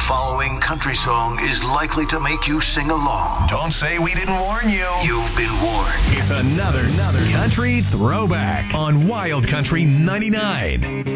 following country song is likely to make you sing along. Don't say we didn't warn you. You've been warned. It's another country throwback on Wild Country 99.